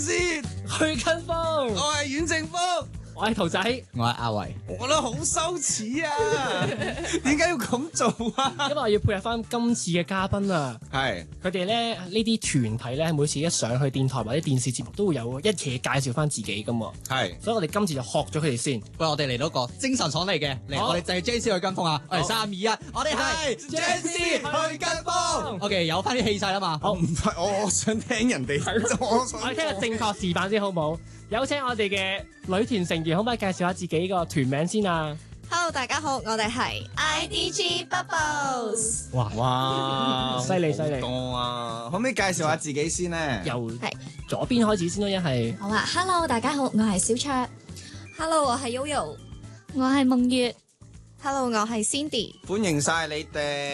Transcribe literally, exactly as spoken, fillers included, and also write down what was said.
先去跟風， 我係阮正福， 我係桃仔， 我係阿維， 我覺得好羞恥啊！點解要咁做啊？ 因為我要配合翻今次嘅嘉賓啊， 係佢哋咧呢啲團體咧，每次一上去電台或者電視節目都會有一期介紹翻自己噶嘛， 係， 所以我哋今次就學咗佢哋先。 喂，我哋嚟到個精神爽利嘅，嚟好我哋就係 J C 去跟風啊！我哋三二一，我哋係 J C 去跟風。 OK，有翻啲氣勢啦嘛。 我唔係，我我想聽人哋，我我哋聽個正確示範先好冇？有請我哋嘅女團成員，可唔可以介紹下自己個團名先啊？ Hello，大家好，我哋係 I D G Bubbles。 哇哇， 犀利犀利好多啊！可唔可以介紹下自己先咧？ 由係左邊開始先咯，一係好啊 ，Hello，大家好，我係小卓。Hello，我係 Yoyo。 我係夢月。 Hello，我係 Cindy。 歡迎晒你哋。